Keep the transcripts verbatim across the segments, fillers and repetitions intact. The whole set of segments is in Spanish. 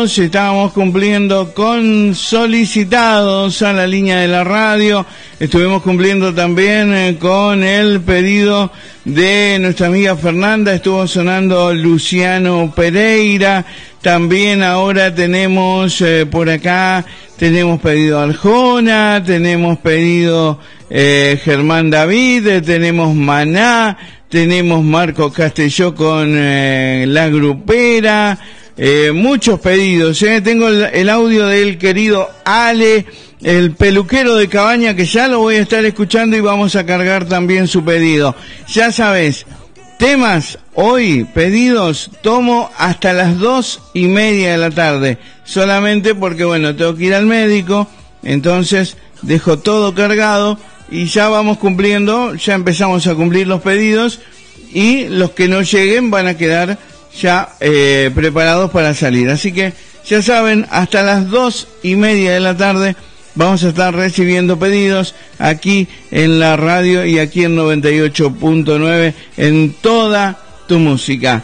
pedidos, estábamos cumpliendo con solicitados a la línea de la radio, estuvimos cumpliendo también eh, con el pedido de nuestra amiga Fernanda, estuvo sonando Luciano Pereira, también ahora tenemos eh, por acá, tenemos pedido Arjona, tenemos pedido eh, Germán David, eh, tenemos Maná, tenemos Marco Castelló con eh, La Grupera, eh, muchos pedidos, eh. Tengo el, el audio del querido Ale, el peluquero de Cabaña, que ya lo voy a estar escuchando y vamos a cargar también su pedido. Ya sabes, temas hoy, pedidos, tomo hasta las dos y media de la tarde, solamente porque bueno, tengo que ir al médico, entonces dejo todo cargado y ya vamos cumpliendo, ya empezamos a cumplir los pedidos y los que no lleguen van a quedar ya eh, preparados para salir. Así que ya saben, hasta las dos y media de la tarde vamos a estar recibiendo pedidos aquí en la radio y aquí en noventa y ocho punto nueve en toda tu música.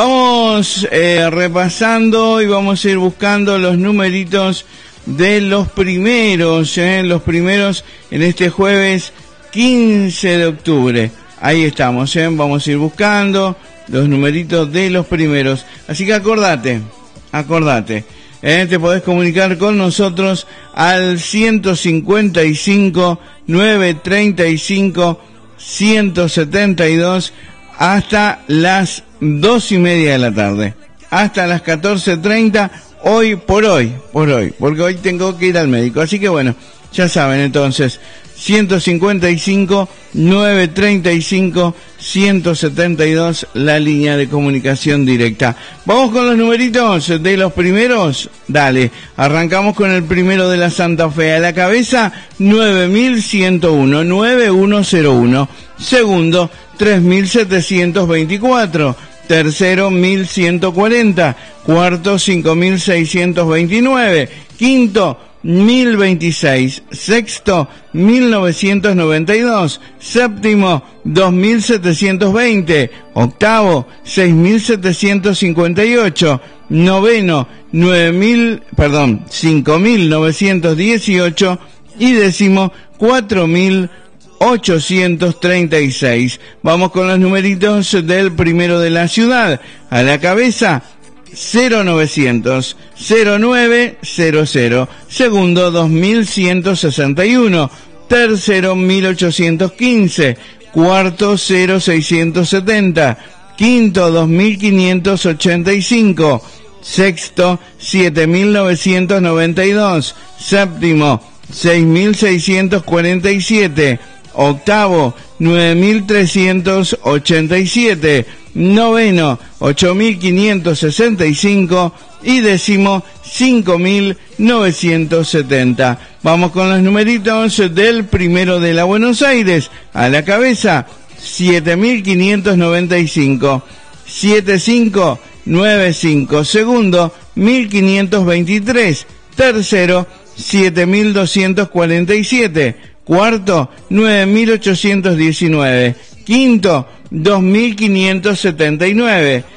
Vamos eh, repasando y vamos a ir buscando los numeritos de los primeros, eh, los primeros en este jueves quince de octubre. Ahí estamos, eh, vamos a ir buscando los numeritos de los primeros. Así que acordate, acordate, eh, te podés comunicar con nosotros al ciento cincuenta y cinco, novecientos treinta y cinco, ciento setenta y dos hasta las dos y media de la tarde, hasta las catorce treinta. Hoy por hoy, por hoy, porque hoy tengo que ir al médico. Así que bueno, ya saben entonces, ciento cincuenta y cinco, novecientos treinta y cinco, ciento setenta y dos, la línea de comunicación directa. Vamos con los numeritos de los primeros. Dale, arrancamos con el primero de la Santa Fe. A la cabeza, nueve mil ciento uno, nueve mil ciento uno. Segundo, tres mil setecientos veinticuatro. Tercero, mil ciento cuarenta. Cuarto, cinco mil seiscientos veintinueve. Quinto, mil veintiséis. Sexto, mil novecientos noventa y dos. Séptimo, dos mil setecientos veinte. Octavo, seis mil setecientos cincuenta y ocho. Noveno, nueve mil, perdón, cinco mil novecientos dieciocho. Y décimo, cuatro mil ochocientos treinta y seis. Vamos con los numeritos del primero de la ciudad. A la cabeza, cero novecientos, cero nueve cero cero. Segundo, dos mil ciento sesenta y uno. Tercero, mil ochocientos quince. Cuarto, cero seiscientos setenta. Quinto, dos mil quinientos ochenta y cinco. Sexto, siete mil novecientos noventa y dos. Séptimo, seis mil seiscientos cuarenta y siete. Octavo, nueve mil trescientos ochenta y siete. Noveno, ocho mil quinientos sesenta y cinco. Y décimo, cinco mil novecientos setenta. Vamos con los numeritos del primero de la Buenos Aires. A la cabeza, siete mil quinientos noventa y cinco. setenta y cinco noventa y cinco. Segundo, mil quinientos veintitrés. Tercero, siete mil doscientos cuarenta y siete. Cuarto, nueve mil ochocientos diecinueve. Quinto, dos mil quinientos setenta y nueve.